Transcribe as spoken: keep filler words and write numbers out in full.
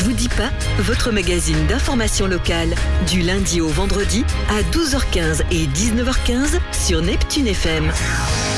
Je vous dis pas, votre magazine d'information locale, du lundi au vendredi à douze heures quinze et dix-neuf heures quinze sur Neptune F M.